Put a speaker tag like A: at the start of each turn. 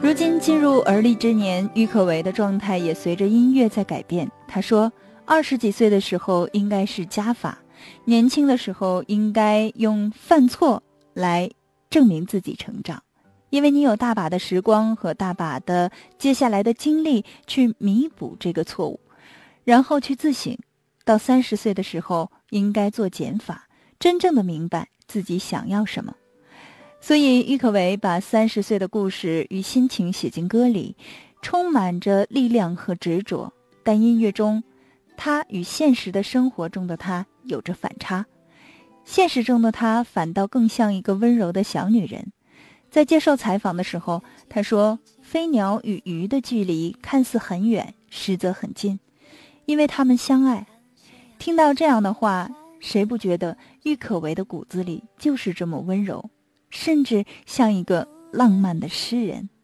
A: 如今进入而立之年，郁可唯的状态也随着音乐在改变。他说，20几岁的时候应该是加法，年轻的时候应该用犯错来证明自己成长，因为你有大把的时光和大把的接下来的精力去弥补这个错误，然后去自省。到30岁的时候应该做减法，真正的明白自己想要什么。所以郁可唯把30岁的故事与心情写进歌里，充满着力量和执着，但音乐中她与现实的生活中的她有着反差。现实中的她反倒更像一个温柔的小女人。在接受采访的时候，她说，飞鸟与鱼的距离看似很远，实则很近，因为他们相爱。听到这样的话，谁不觉得郁可唯的骨子里就是这么温柔，甚至像一个浪漫的诗人。